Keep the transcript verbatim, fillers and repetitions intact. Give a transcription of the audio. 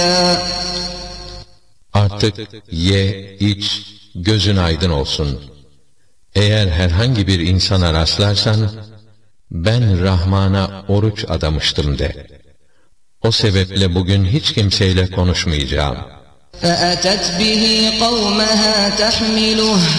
Artık ye, iç, gözün aydın olsun. Eğer herhangi bir insana rastlarsan, ben Rahman'a oruç adamıştım de. O sebeple bugün hiç kimseyle konuşmayacağım. فَأَتَتْ بِهِ قَوْمَهَا تَحْمِلُهُ